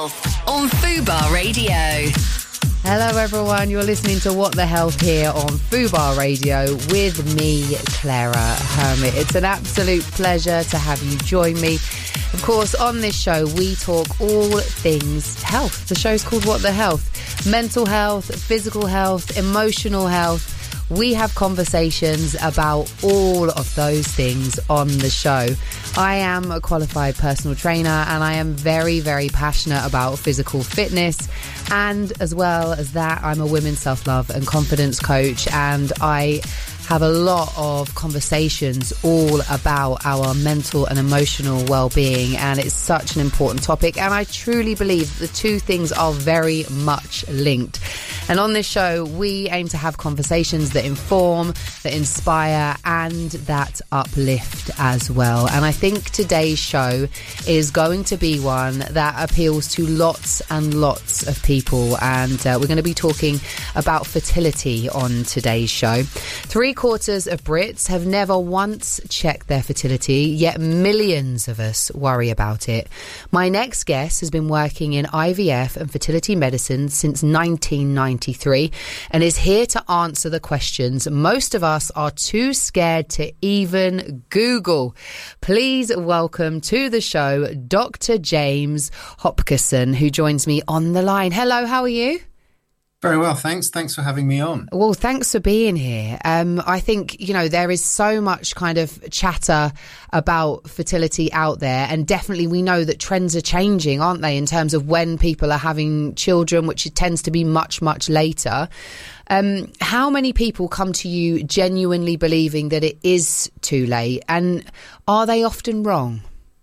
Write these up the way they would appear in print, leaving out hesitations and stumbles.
Health on Fubar Radio. Hello everyone, you're listening to What the Health here on Fubar Radio with me, Clara Hermit. It's an absolute pleasure to have you join me. Of course, on this show, we talk all things health. The show's called What the Health. Mental health, physical health, emotional health. We have conversations about all of those things on the show. I am a qualified personal trainer and I am very, very passionate about physical fitness. And as well as that, I'm a women's self-love and confidence coach, and I have a lot of conversations all about our mental and emotional well-being, and it's such an important topic, and I truly believe the two things are very much linked. And on this show, we aim to have conversations that inform, that inspire, and that uplift as well. And I think today's show is going to be one that appeals to lots and lots of people, and we're going to be talking about fertility on today's show. 3/4 of Brits have never once checked their fertility, yet millions of us worry about it. My next guest has been working in IVF and fertility medicine since 1993 and is here to answer the questions most of us are too scared to even Google. Please welcome to the show Dr. James Hopkinson, who joins me on the line. Hello, how are you? Very well, thanks. Thanks for having me on. Well, thanks for being here. I think, there is so much kind of chatter about fertility out there, and definitely we know that trends are changing, aren't they, in terms of when people are having children, which it tends to be much, much later. How many people come to you genuinely believing that it is too late, and are they often wrong?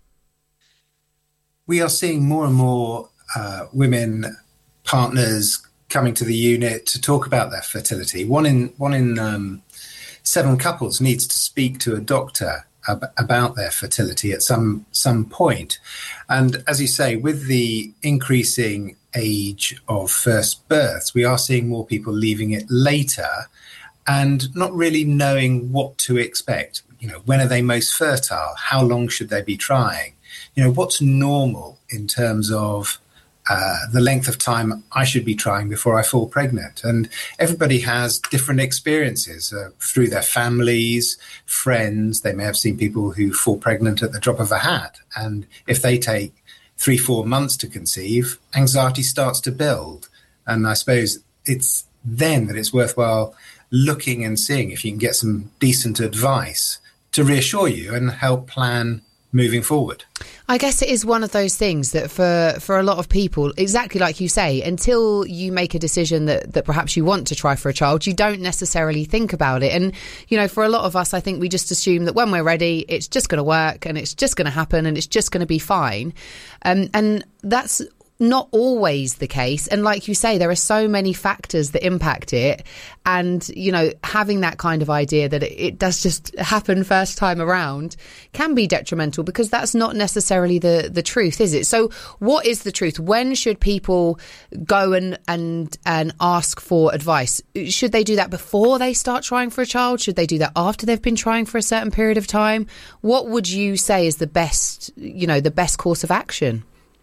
We are seeing more and more women, partners, coming to the unit to talk about their fertility. One in 7 couples needs to speak to a doctor about their fertility at some point. And as you say, with the increasing age of first births, we are seeing more people leaving it later and not really knowing what to expect. When are they most fertile? How long should they be trying? What's normal in terms of the length of time I should be trying before I fall pregnant. And everybody has different experiences through their families, friends. They may have seen people who fall pregnant at the drop of a hat. And if they take 3-4 months to conceive, anxiety starts to build. And I suppose it's then that it's worthwhile looking and seeing if you can get some decent advice to reassure you and help plan moving forward. I guess it is one of those things that for a lot of people, exactly like you say, until you make a decision that perhaps you want to try for a child, you don't necessarily think about it. And, for a lot of us, I think we just assume that when we're ready, it's just going to work and it's just going to happen and it's just going to be fine. And that's not always the case. And like you say, there are so many factors that impact it. And, having that kind of idea that it does just happen first time around can be detrimental, because that's not necessarily the truth, is it? So what is the truth? When should people go and ask for advice? Should they do that before they start trying for a child? Should they do that after they've been trying for a certain period of time? What would you say is the best course of action?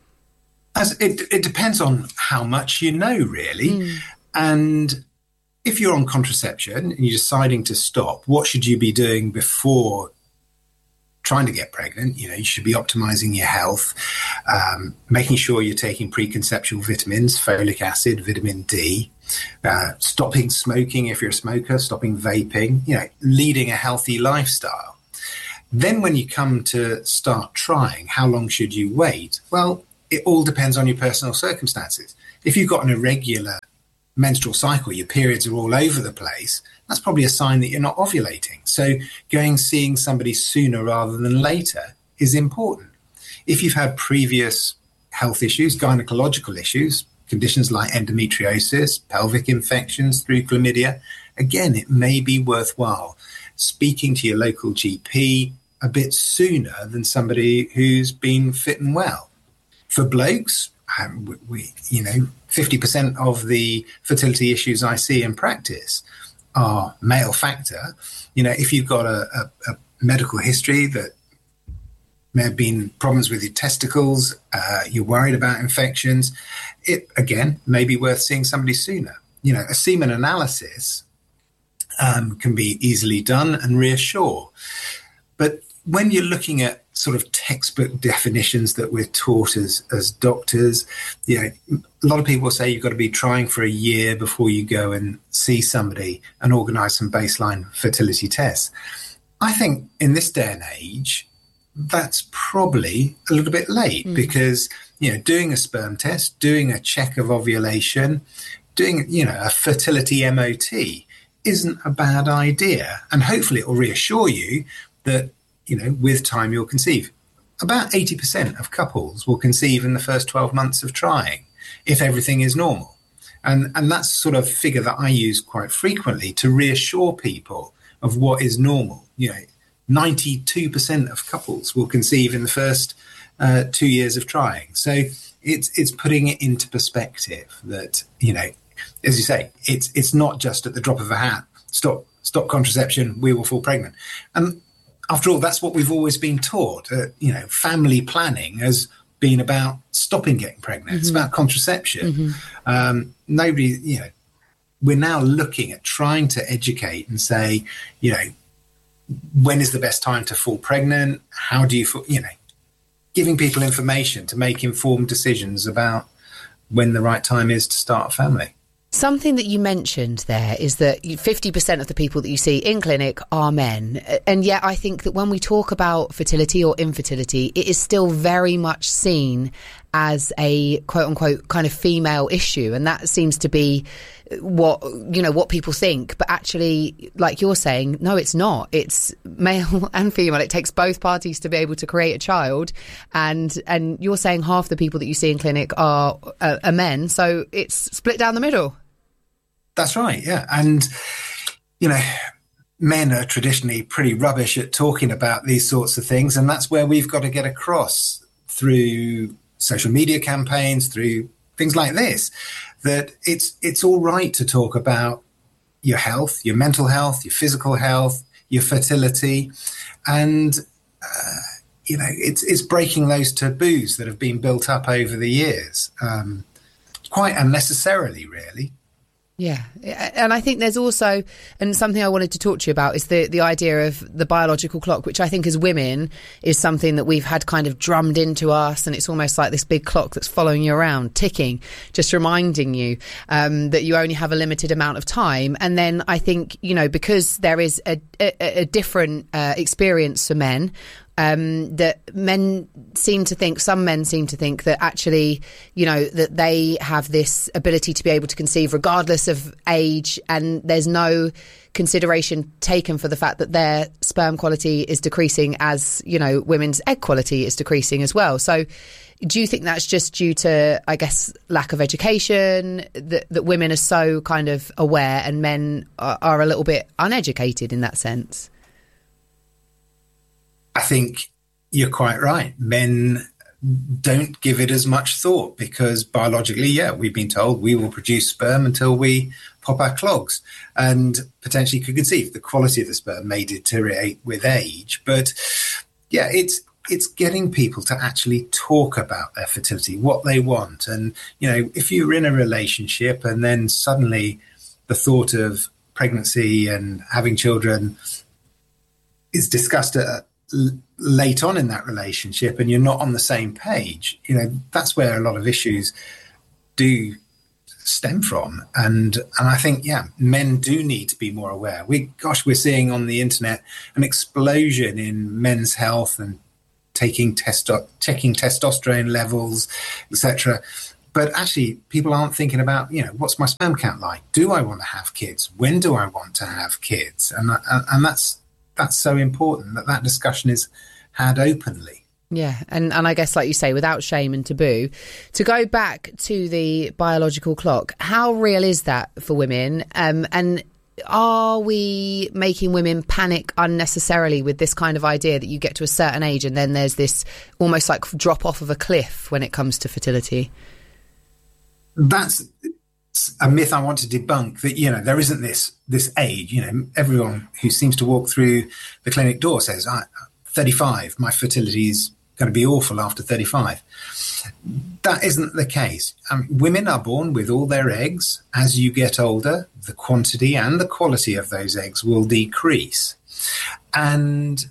It depends on how much you know, really. And if you're on contraception and you're deciding to stop, what should you be doing before trying to get pregnant? You should be optimizing your health, making sure you're taking preconceptual vitamins, folic acid, vitamin D, stopping smoking if you're a smoker, stopping vaping, leading a healthy lifestyle. Then when you come to start trying, how long should you wait? Well, it all depends on your personal circumstances. If you've got an irregular menstrual cycle, your periods are all over the place, that's probably a sign that you're not ovulating. So seeing somebody sooner rather than later is important. If you've had previous health issues, gynecological issues, conditions like endometriosis, pelvic infections through chlamydia, again, it may be worthwhile speaking to your local GP a bit sooner than somebody who's been fit and well. For blokes, 50% of the fertility issues I see in practice are male factor. If you've got a medical history that may have been problems with your testicles, you're worried about infections, it, again, may be worth seeing somebody sooner. A semen analysis can be easily done and reassure. But when you're looking at sort of textbook definitions that we're taught as doctors, a lot of people say you've got to be trying for a year before you go and see somebody and organise some baseline fertility tests. I think in this day and age, that's probably a little bit late because, doing a sperm test, doing a check of ovulation, doing, a fertility MOT isn't a bad idea. And hopefully it will reassure you that, with time you'll conceive. About 80% of couples will conceive in the first 12 months of trying if everything is normal. And that's sort of figure that I use quite frequently to reassure people of what is normal. 92% of couples will conceive in the first 2 years of trying. So it's putting it into perspective that, as you say, it's not just at the drop of a hat, stop contraception, we will fall pregnant. And after all, that's what we've always been taught. Family planning has been about stopping getting pregnant. It's about contraception. Nobody, we're now looking at trying to educate and say, when is the best time to fall pregnant? How do you, giving people information to make informed decisions about when the right time is to start a family. Something that you mentioned there is that 50% of the people that you see in clinic are men. And yet I think that when we talk about fertility or infertility, it is still very much seen as a quote unquote kind of female issue. And that seems to be what people think. But actually, like you're saying, no, it's not. It's male and female. It takes both parties to be able to create a child. And you're saying half the people that you see in clinic are men. So it's split down the middle. That's right, yeah. And, men are traditionally pretty rubbish at talking about these sorts of things. And that's where we've got to get across through social media campaigns, through things like this, that it's all right to talk about your health, your mental health, your physical health, your fertility. And, it's breaking those taboos that have been built up over the years, quite unnecessarily, really. Yeah. And I think there's also, and something I wanted to talk to you about is the idea of the biological clock, which I think as women is something that we've had kind of drummed into us. And it's almost like this big clock that's following you around, ticking, just reminding you that you only have a limited amount of time. And then I think, because there is a different experience for men, that some men seem to think that actually, that they have this ability to be able to conceive regardless of age, and there's no consideration taken for the fact that their sperm quality is decreasing as, women's egg quality is decreasing as well. So do you think that's just due to, I guess, lack of education, that women are so kind of aware and men are a little bit uneducated in that sense? I think you're quite right. Men don't give it as much thought because biologically, we've been told we will produce sperm until we pop our clogs and potentially could conceive. The quality of the sperm may deteriorate with age, but it's getting people to actually talk about their fertility, what they want. And, if you're in a relationship and then suddenly the thought of pregnancy and having children is discussed late on in that relationship and you're not on the same page, that's where a lot of issues do stem from. And I think, men do need to be more aware. We're seeing on the internet an explosion in men's health and checking testosterone levels, etc. But actually, people aren't thinking about, what's my sperm count like? Do I want to have kids? When do I want to have kids? And that's so important that discussion is had openly. Yeah. And I guess, like you say, without shame and taboo. To go back to the biological clock, how real is that for women? And are we making women panic unnecessarily with this kind of idea that you get to a certain age and then there's this almost like drop off of a cliff when it comes to fertility? That's a myth I want to debunk, that, there isn't this age. Everyone who seems to walk through the clinic door says, 35, my fertility is going to be awful after 35. That isn't the case. Women are born with all their eggs. As you get older, the quantity and the quality of those eggs will decrease. And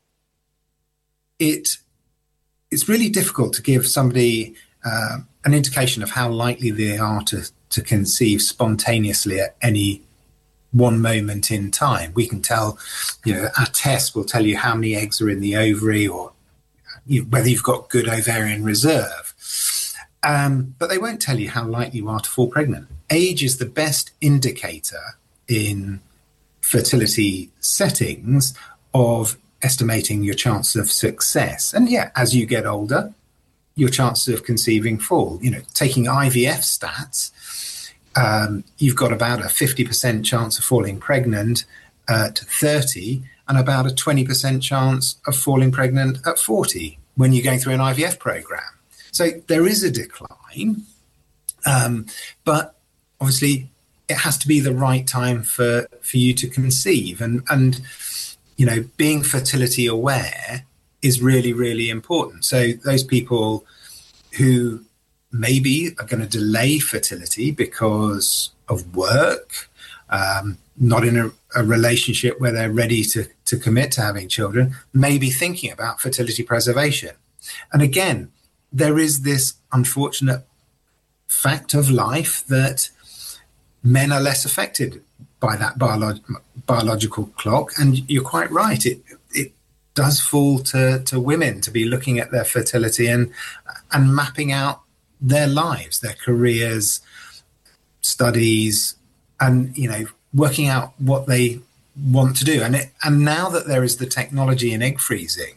it's really difficult to give somebody an indication of how likely they are to conceive spontaneously at any one moment in time. We can tell, our test will tell you how many eggs are in the ovary, or whether you've got good ovarian reserve. But they won't tell you how likely you are to fall pregnant. Age is the best indicator in fertility settings of estimating your chance of success. And as you get older, your chances of conceiving fall. Taking IVF stats, you've got about a 50% chance of falling pregnant at 30 and about a 20% chance of falling pregnant at 40 when you're going through an IVF program. So there is a decline, but obviously it has to be the right time for you to conceive. And being fertility aware is really, really important. So those people who maybe are going to delay fertility because of work, not in a relationship where they're ready to commit to having children, may be thinking about fertility preservation. And again, there is this unfortunate fact of life that men are less affected by that biological clock. And you're quite right. It does fall to women to be looking at their fertility and mapping out their lives, their careers, studies, and, working out what they want to do. And now that there is the technology in egg freezing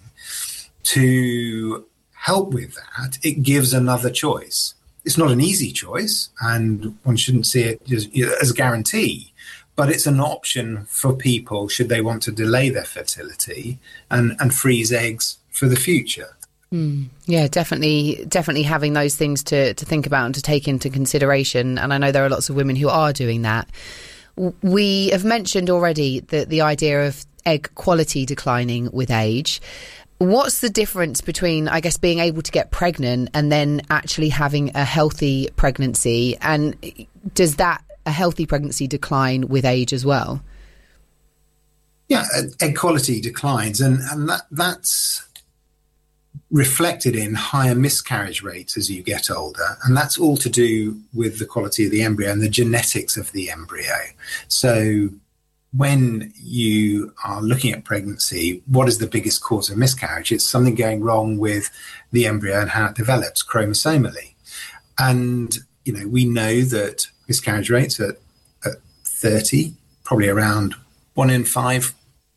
to help with that, it gives another choice. It's not an easy choice, and one shouldn't see it as a guarantee, but it's an option for people should they want to delay their fertility and freeze eggs for the future. Yeah, definitely having those things to think about and to take into consideration. And I know there are lots of women who are doing that. We have mentioned already the idea of egg quality declining with age. What's the difference between, I guess, being able to get pregnant and then actually having a healthy pregnancy? And does a healthy pregnancy decline with age as well? Yeah, egg quality declines, and that's reflected in higher miscarriage rates as you get older. And that's all to do with the quality of the embryo and the genetics of the embryo. So when you are looking at pregnancy, what is the biggest cause of miscarriage? It's something going wrong with the embryo and how it develops chromosomally. And, we know that miscarriage rates at 30, probably around 1 in 5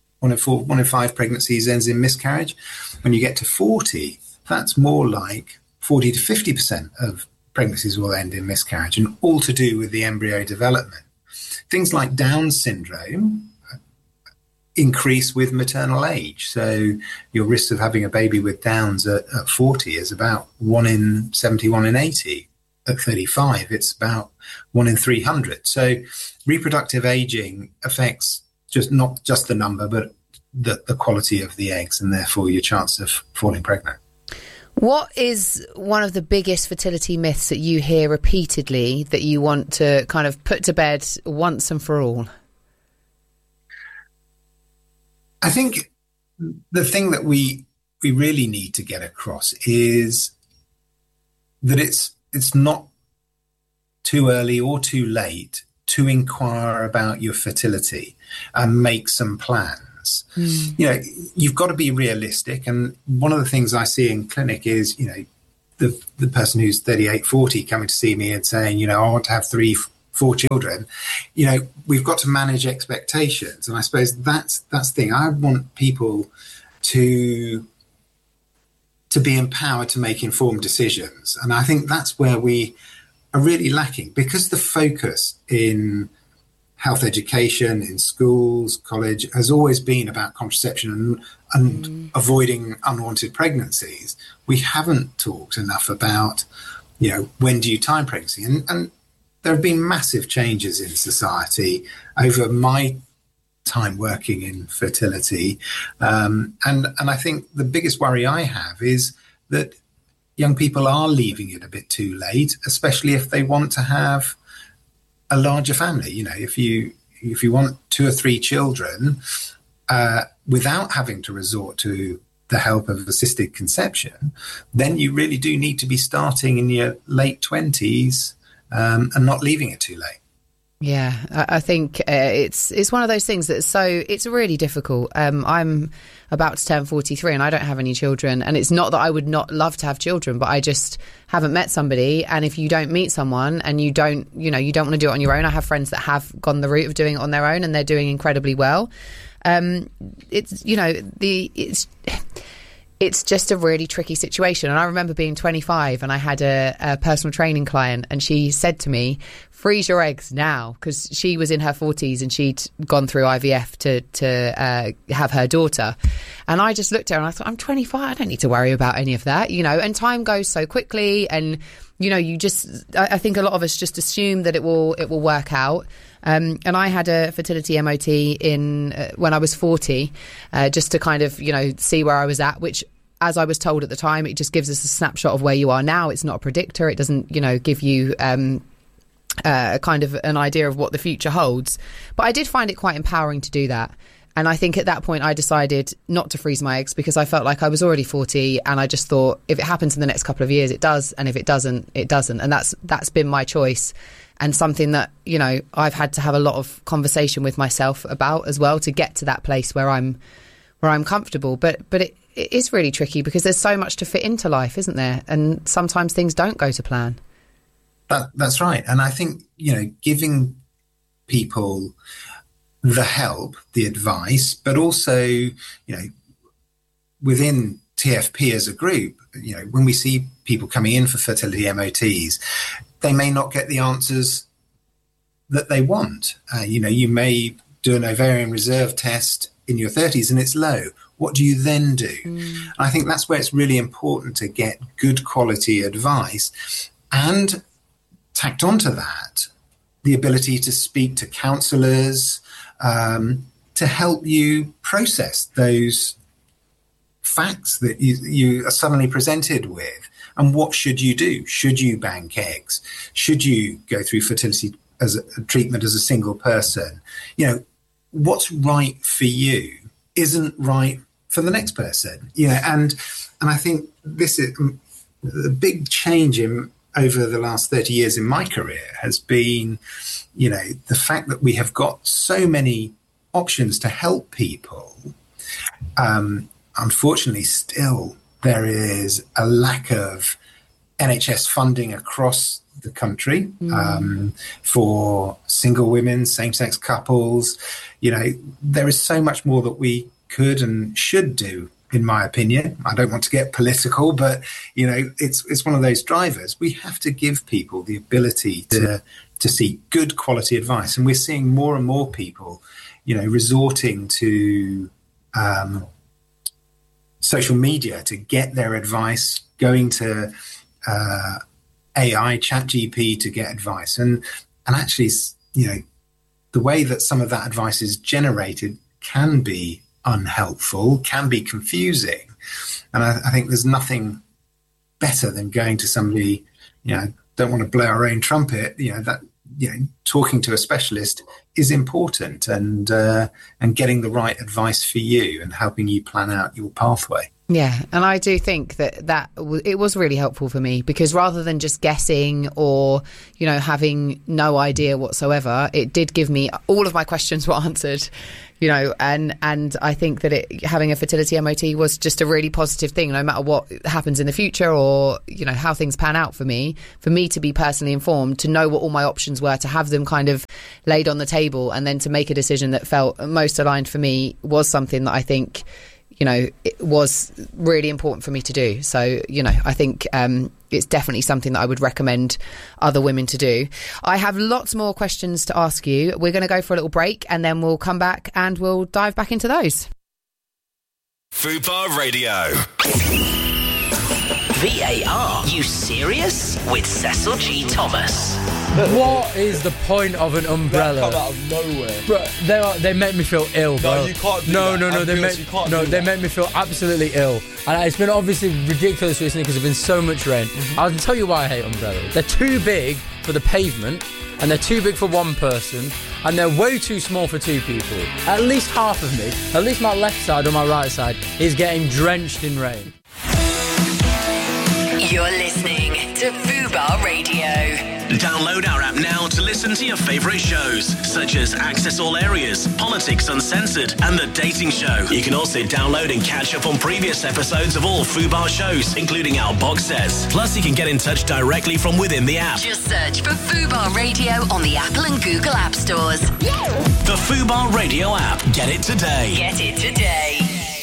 pregnancies ends in miscarriage. When you get to 40, that's more like 40 to 50% of pregnancies will end in miscarriage, and all to do with the embryo development. Things like Down syndrome increase with maternal age. So your risk of having a baby with Downs at 40 is about 1 in 70, 1 in 80. At 35, it's about 1 in 300. So reproductive aging affects not just the number, but the quality of the eggs, and therefore your chance of falling pregnant. What is one of the biggest fertility myths that you hear repeatedly that you want to kind of put to bed once and for all? I think the thing that we really need to get across is that it's not too early or too late to inquire about your fertility and make some plans. You've got to be realistic. And one of the things I see in clinic is, the person who's 38, 40 coming to see me and saying, I want to have 3-4 children. We've got to manage expectations. And I suppose that's the thing. I want people to be empowered to make informed decisions. And I think that's where we are really lacking, because the focus in health education, in schools, college, has always been about contraception and avoiding unwanted pregnancies. We haven't talked enough about, when do you time pregnancy? And there have been massive changes in society over my time working in fertility. And I think the biggest worry I have is that young people are leaving it a bit too late, especially if they want to have a larger family. You know, if you want 2 or 3 children, without having to resort to the help of assisted conception, then you really do need to be starting in your late 20s and not leaving it too late. Yeah, I think it's one of those things it's really difficult. I'm about to turn 43 and I don't have any children, and it's not that I would not love to have children, but I just haven't met somebody. And if you don't meet someone and you don't want to do it on your own, I have friends that have gone the route of doing it on their own and they're doing incredibly well. It's just a really tricky situation. And I remember being 25 and I had a personal training client, and she said to me, freeze your eggs now, because she was in her 40s and she'd gone through IVF to have her daughter. And I just looked at her and I thought, I'm 25, I don't need to worry about any of that, and time goes so quickly. And, I think a lot of us just assume that it will work out. And I had a fertility MOT when I was 40, just to kind of, see where I was at, which, as I was told at the time, it just gives us a snapshot of where you are now. It's not a predictor. It doesn't, give you kind of an idea of what the future holds. But I did find it quite empowering to do that. And I think at that point I decided not to freeze my eggs, because I felt like I was already 40, and I just thought if it happens in the next couple of years, it does. And if it doesn't, it doesn't. And that's been my choice, and something that, I've had to have a lot of conversation with myself about as well to get to that place where I'm comfortable. But it is really tricky because there's so much to fit into life, isn't there? And sometimes things don't go to plan. That's right. And I think, giving people the help, the advice, but also, within TFP as a group, when we see people coming in for fertility MOTs, they may not get the answers that they want. You may do an ovarian reserve test in your 30s and it's low. What do you then do? I think that's where it's really important to get good quality advice, and tacked onto that, the ability to speak to counsellors, to help you process those facts that you are suddenly presented with. And what should you do? Should you bank eggs? Should you go through fertility as a treatment as a single person? What's right for you isn't right for the next person. And I think this is the big change over the last 30 years in my career has been, the fact that we have got so many options to help people. Unfortunately, still there is a lack of NHS funding across the country for single women, same-sex couples. There is so much more that we could and should do, in my opinion. I don't want to get political, but, it's one of those drivers. We have to give people the ability to seek good quality advice. And we're seeing more and more people, resorting to social media to get their advice, going to AI, ChatGPT to get advice. And actually, the way that some of that advice is generated can be unhelpful, can be confusing. And I think there's nothing better than going to somebody, don't want to blow our own trumpet, talking to a specialist is important, and getting the right advice for you and helping you plan out your pathway. Yeah, and I do think that it was really helpful for me, because rather than just guessing or, having no idea whatsoever, it did give me all of my questions were answered, and I think that having a fertility MOT was just a really positive thing, no matter what happens in the future or, how things pan out for me to be personally informed, to know what all my options were, to have them kind of laid on the table, and then to make a decision that felt most aligned for me was something that I think, it was really important for me to do. So, I think it's definitely something that I would recommend other women to do. I have lots more questions to ask you. We're going to go for a little break, and then we'll come back and we'll dive back into those. Fubar Radio. VAR, you serious? With Cecil G. Thomas. What is the point of an umbrella? They come out of nowhere. Bro, they make me feel ill, bro. No, you can't do no, that. No, no, they make me feel absolutely ill. And it's been obviously ridiculous recently because there's been so much rain. I'll tell you why I hate umbrellas. They're too big for the pavement, and they're too big for one person, and they're way too small for two people. At least half of me, at least my left side or my right side, is getting drenched in rain. You're listening to Fubar Radio. Download our app now to listen to your favourite shows, such as Access All Areas, Politics Uncensored, and The Dating Show. You can also download and catch up on previous episodes of all Fubar shows, including our box sets. Plus, you can get in touch directly from within the app. Just search for Fubar Radio on the Apple and Google App Stores. The Fubar Radio app. Get it today. Get it today.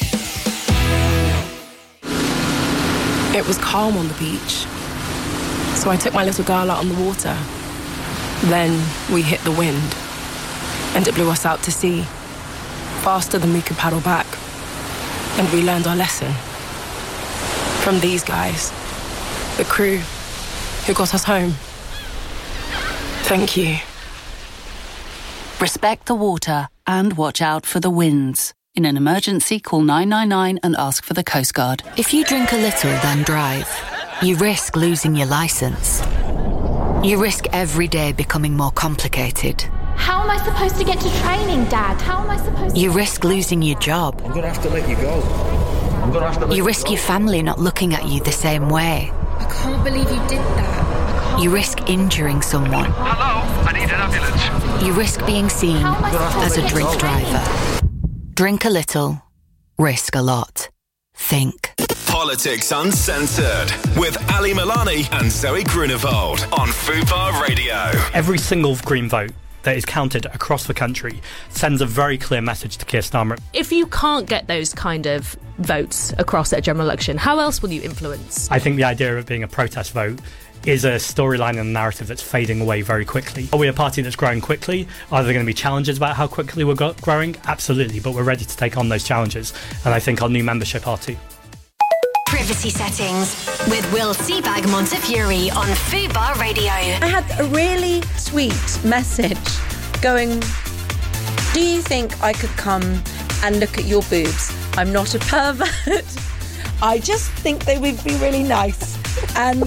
It was calm on the beach, so I took my little girl out on the water. Then we hit the wind, and it blew us out to sea, faster than we could paddle back. And we learned our lesson from these guys, the crew who got us home. Thank you. Respect the water and watch out for the winds. In an emergency, call 999 and ask for the Coast Guard. If you drink a little, then drive, you risk losing your licence. You risk every day becoming more complicated. How am I supposed to get to training, Dad? How am I supposed to... You risk losing your job. I'm going to have to let you go. You risk your family not looking at you the same way. I can't believe you did that. You risk injuring someone. Hello, I need an ambulance. You risk being seen as a drink driver. Drink a little, risk a lot. Think. Politics Uncensored with Ali Milani and Zoe Grunewald on Fubar Radio. Every single Green vote that is counted across the country sends a very clear message to Keir Starmer. If you can't get those kind of votes across at a general election, how else will you influence? I think the idea of it being a protest vote is a storyline and a narrative that's fading away very quickly. Are we a party that's growing quickly? Are there going to be challenges about how quickly we're growing? Absolutely, but we're ready to take on those challenges, and I think our new membership are too. Privacy settings with Will Seabag Montefiore on Fubar Radio. I had a really sweet message going, do you think I could come and look at your boobs? I'm not a pervert. I just think they would be really nice. And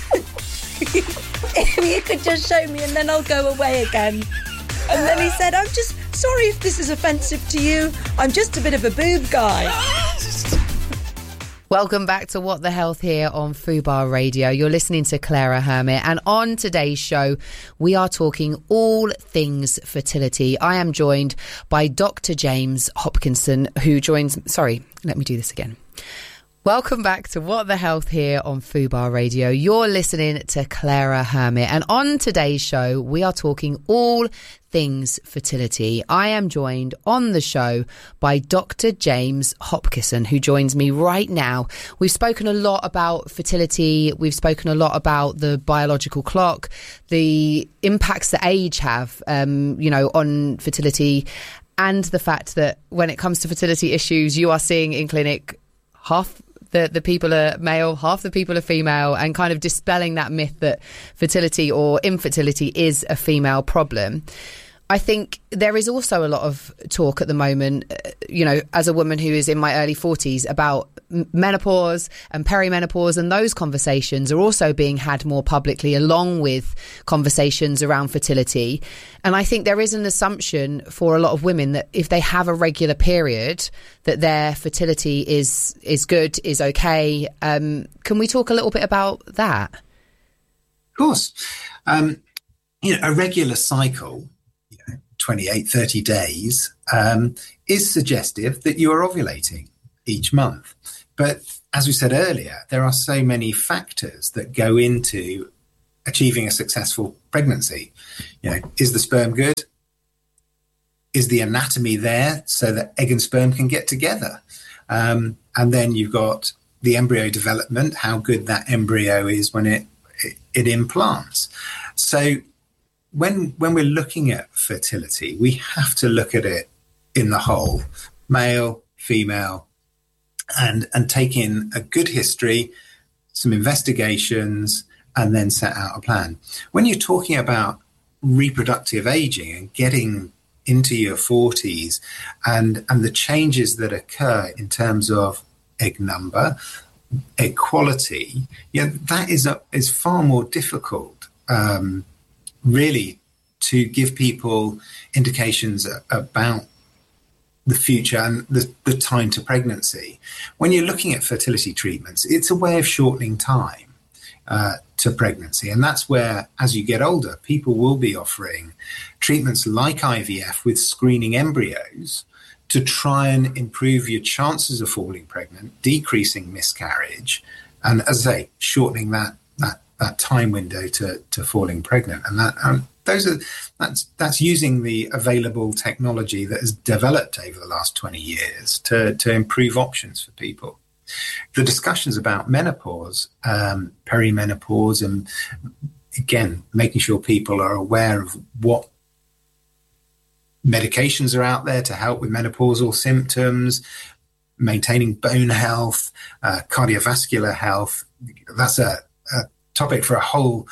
if you could just show me and then I'll go away again. And then he said, I'm just sorry if this is offensive to you. I'm just a bit of a boob guy. Welcome back to What the Health here on Fubar Radio. You're listening to Clara Hermit, and on today's show, we are talking all things fertility. I am joined by Dr. James Hopkinson, who joins... Sorry, let me do this again. Welcome back to What the Health here on Fubar Radio. You're listening to Clara Hermit, and on today's show, we are talking all things fertility. I am joined on the show by Dr. James Hopkinson, who joins me right now. We've spoken a lot about fertility. We've spoken a lot about the biological clock, the impacts that age have, on fertility, and the fact that when it comes to fertility issues, you are seeing in clinic half the people are male, half the people are female, and kind of dispelling that myth that fertility or infertility is a female problem. I think there is also a lot of talk at the moment, as a woman who is in my early 40s, about menopause and perimenopause, and those conversations are also being had more publicly, along with conversations around fertility. And I think there is an assumption for a lot of women that if they have a regular period, that their fertility is good, is okay. Can we talk a little bit about that? Of course. A regular cycle, 28, 30 days, is suggestive that you are ovulating each month. But as we said earlier, there are so many factors that go into achieving a successful pregnancy. Is the sperm good? Is the anatomy there so that egg and sperm can get together? And then you've got the embryo development, how good that embryo is when it implants. So when we're looking at fertility, we have to look at it in the whole, male, female, and take in a good history, some investigations, and then set out a plan. When you're talking about reproductive aging and getting into your 40s and the changes that occur in terms of egg number, egg quality, that is far more difficult, really, to give people indications about the future and the time to pregnancy. When you're looking at fertility treatments, it's a way of shortening time to pregnancy. And that's where, as you get older, people will be offering treatments like IVF with screening embryos to try and improve your chances of falling pregnant, decreasing miscarriage, and, as I say, shortening that time window to falling pregnant. And that's using the available technology that has developed over the last 20 years to improve options for people. The discussions about menopause, perimenopause, and again, making sure people are aware of what medications are out there to help with menopausal symptoms, maintaining bone health, cardiovascular health. That's a topic for a whole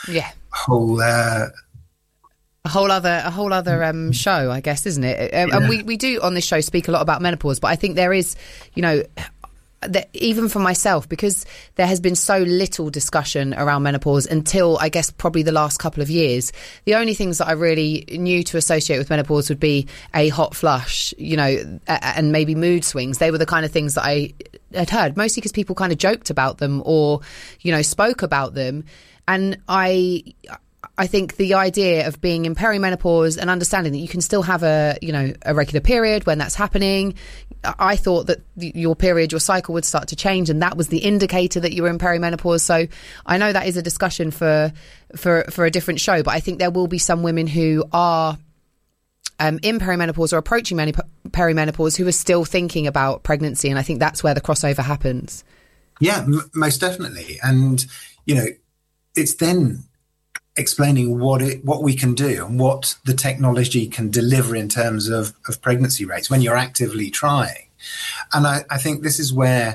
other show, I guess, isn't it? And we do on this show speak a lot about menopause, but I think there is, that even for myself, because there has been so little discussion around menopause until, I guess, probably the last couple of years. The only things that I really knew to associate with menopause would be a hot flush, and maybe mood swings. They were the kind of things that I had heard, mostly because people kind of joked about them or, spoke about them. And I think the idea of being in perimenopause and understanding that you can still have a regular period when that's happening. I thought that your cycle would start to change, and that was the indicator that you were in perimenopause. So I know that is a discussion for a different show, but I think there will be some women who are in perimenopause or approaching perimenopause who are still thinking about pregnancy, and I think that's where the crossover happens. Yeah, most definitely. And, it's then explaining what we can do and what the technology can deliver in terms of pregnancy rates when you're actively trying. And I think this is where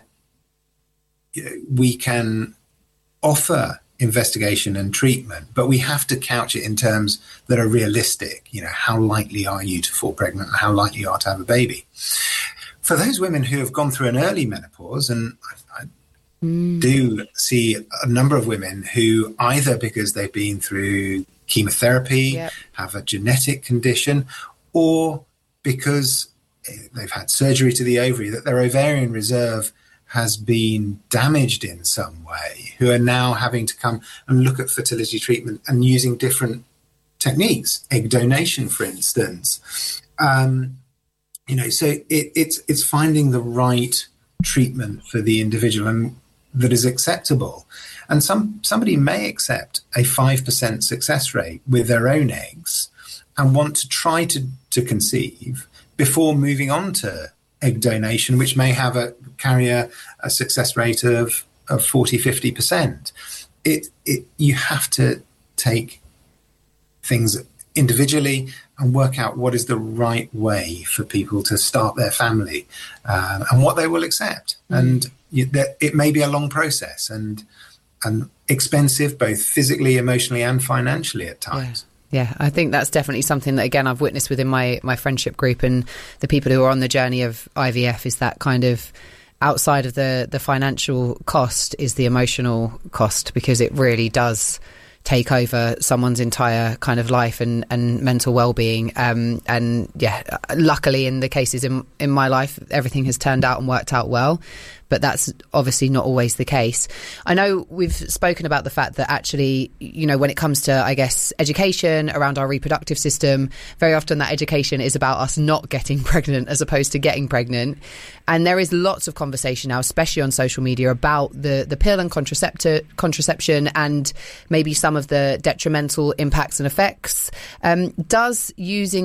we can offer investigation and treatment, but we have to couch it in terms that are realistic. How likely are you to fall pregnant? How likely you are to have a baby? For those women who have gone through an early menopause, and I do see a number of women who, either because they've been through chemotherapy, have a genetic condition, or because they've had surgery to the ovary, that their ovarian reserve has been damaged in some way, who are now having to come and look at fertility treatment and using different techniques, egg donation, for instance. So it's finding the right treatment for the individual and that is acceptable. And somebody may accept a 5% success rate with their own eggs and want to try to conceive before moving on to egg donation, which may carry a success rate of 40, 50%. You have to take things individually and work out what is the right way for people to start their family and what they will accept. And it may be a long process and expensive, both physically, emotionally, and financially at times. Yeah, I think that's definitely something that, again, I've witnessed within my friendship group and the people who are on the journey of IVF, is that kind of outside of the financial cost is the emotional cost, because it really does take over someone's entire kind of life and mental well-being. And yeah, luckily in the cases in my life, everything has turned out and worked out well. But that's obviously not always the case. I know we've spoken about the fact that actually, when it comes to, I guess, education around our reproductive system, very often that education is about us not getting pregnant as opposed to getting pregnant. And there is lots of conversation now, especially on social media, about the pill and contraception and maybe some of the detrimental impacts and effects. Does using